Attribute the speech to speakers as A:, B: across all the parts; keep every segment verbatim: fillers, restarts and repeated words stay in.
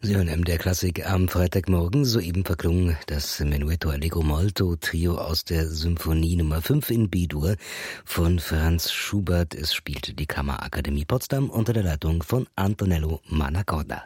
A: Sie hören M D R Klassik am Freitagmorgen. Soeben verklungen das Menuetto Allegro Molto Trio aus der Symphonie Nummer fünf in B-Dur von Franz Schubert. Es spielte die Kammerakademie Potsdam unter der Leitung von Antonello Manacorda.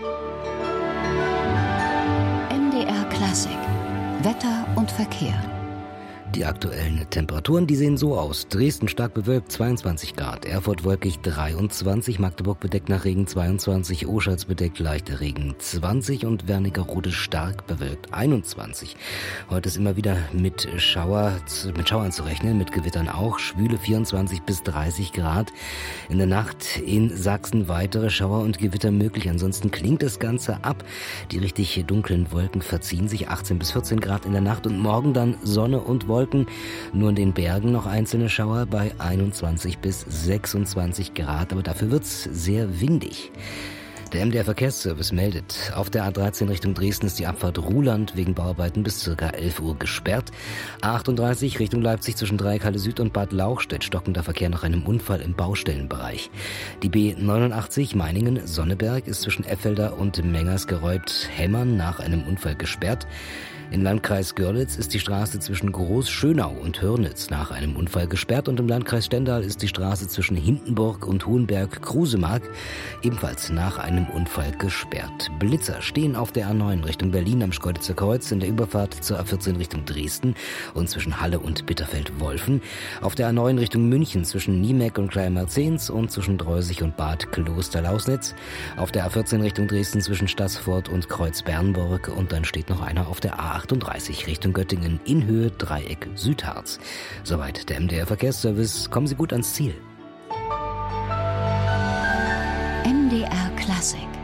B: M D R Klassik. Wetter und Verkehr.
A: Die aktuellen Temperaturen, die sehen so aus. Dresden stark bewölkt zweiundzwanzig Grad, Erfurt wolkig dreiundzwanzig, Magdeburg bedeckt nach Regen zweiundzwanzig, Oschatz bedeckt leichter Regen zwanzig und Wernigerode stark bewölkt einundzwanzig. Heute ist immer wieder mit Schauer, mit Schauern zu rechnen, mit Gewittern auch. Schwüle vierundzwanzig bis dreißig Grad. In der Nacht in Sachsen weitere Schauer und Gewitter möglich. Ansonsten klingt das Ganze ab. Die richtig dunklen Wolken verziehen sich, achtzehn bis vierzehn Grad in der Nacht und morgen dann Sonne und Wolken. Nur in den Bergen noch einzelne Schauer bei einundzwanzig bis sechsundzwanzig Grad, aber dafür wird's sehr windig. Der M D R Verkehrsservice meldet, auf der A dreizehn Richtung Dresden ist die Abfahrt Ruhland wegen Bauarbeiten bis ca. elf Uhr gesperrt. A achtunddreißig Richtung Leipzig zwischen Dreieckhalle Süd und Bad Lauchstädt stockender Verkehr nach einem Unfall im Baustellenbereich. Die B neunundachtzig Meiningen-Sonneberg ist zwischen Effelder und Mengersgereuth-Hemmern nach einem Unfall gesperrt. Im Landkreis Görlitz ist die Straße zwischen Groß-Schönau und Hörnitz nach einem Unfall gesperrt und im Landkreis Stendal ist die Straße zwischen Hindenburg und Hohenberg-Krusemark ebenfalls nach einem Unfall gesperrt. Blitzer stehen auf der A neun Richtung Berlin am Schkeuditzer Kreuz in der Überfahrt zur A vierzehn Richtung Dresden und zwischen Halle und Bitterfeld-Wolfen. Auf der A neun Richtung München zwischen Niemeck und Kleinmerzens und zwischen Dreusig und Bad Kloster-Lausnitz. Auf der A vierzehn Richtung Dresden zwischen Staßfurt und Kreuz-Bernburg und dann steht noch einer auf der A achtunddreißig Richtung Göttingen in Höhe Dreieck Südharz. Soweit der M D R Verkehrsservice. Kommen Sie gut ans Ziel.
B: M D R Klassik.